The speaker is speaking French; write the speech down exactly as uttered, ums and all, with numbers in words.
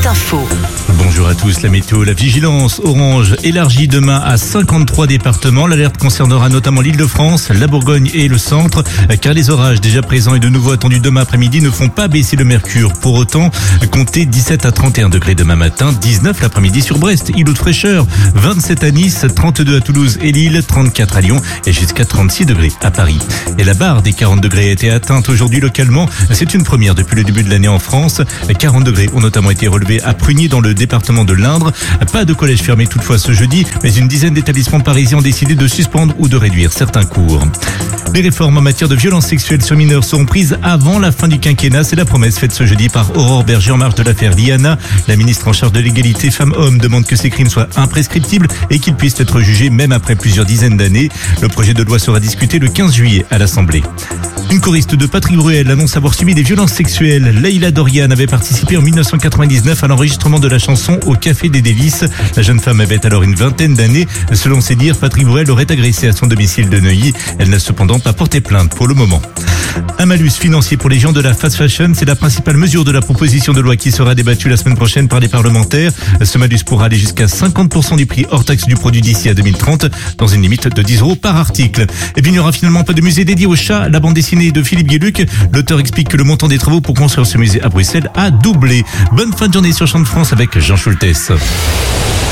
info. Bonjour à tous, la météo, la vigilance orange élargie demain à cinquante-trois départements. L'alerte concernera notamment l'Île-de-France, la Bourgogne et le centre, car les orages déjà présents et de nouveau attendus demain après-midi ne font pas baisser le mercure. Pour autant, comptez dix-sept à trente et un degrés demain matin, dix-neuf l'après-midi sur Brest, îlot de fraîcheur, vingt-sept à Nice, trente-deux à Toulouse et Lille, trente-quatre à Lyon et jusqu'à trente-six degrés à Paris. Et la barre des quarante degrés a été atteinte aujourd'hui localement. C'est une première depuis le début de l'année en France. quarante degrés ont notamment été relevés à Prugny dans le département de l'Indre. Pas de collège fermé toutefois ce jeudi, mais une dizaine d'établissements parisiens ont décidé de suspendre ou de réduire certains cours. Les réformes en matière de violences sexuelles sur mineurs seront prises avant la fin du quinquennat. C'est la promesse faite ce jeudi par Aurore Berger en marge de l'affaire Liana. La ministre en charge de l'égalité femmes-hommes demande que ces crimes soient imprescriptibles et qu'ils puissent être jugés même après plusieurs dizaines d'années. Le projet de loi sera discuté le quinze juillet à l'Assemblée. Une choriste de Patrick Bruel annonce avoir subi des violences sexuelles. Leïla Dorian avait participé en mille neuf cent quatre-vingt-dix-neuf à l'enregistrement de la chanson au Café des Délices. La jeune femme avait alors une vingtaine d'années. Selon ses dires, Patrick Bruel aurait agressé à son domicile de Neuilly. Elle n'a cependant pas porté plainte pour le moment. Un malus financier pour les géants de la fast fashion, c'est la principale mesure de la proposition de loi qui sera débattue la semaine prochaine par les parlementaires. Ce malus pourra aller jusqu'à cinquante pour cent du prix hors taxe du produit d'ici à deux mille trente, dans une limite de dix euros par article. Et puis il n'y aura finalement pas de musée dédié aux chats. La bande dessinée de Philippe Gueluc, l'auteur explique que le montant des travaux pour construire ce musée à Bruxelles a doublé. Bonne fin de journée sur Champ de France avec Jean Schultes.